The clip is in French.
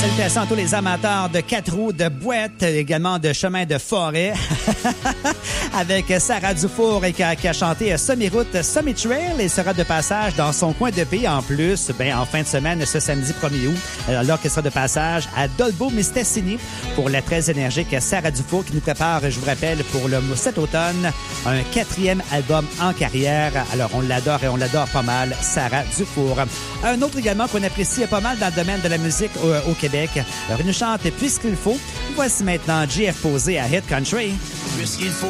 Salutations à tous les amateurs de 4 roues, de boîtes, également de chemin de forêt. Avec Sarah Dufour qui a chanté Semi-Route, Semi-Trail et sera de passage dans son coin de pays en plus, en fin de semaine, ce samedi 1er août, alors qu'elle sera de passage à Dolbeau-Mistassini pour la très énergique Sarah Dufour qui nous prépare, je vous rappelle, pour cet automne, un 4e album en carrière. Alors, on l'adore et on l'adore pas mal, Sarah Dufour. Un autre également qu'on apprécie pas mal dans le domaine de la musique au Québec. Alors, il nous chante Puisqu'il faut. Voici maintenant JF Posé à Hit Country. Puisqu'il faut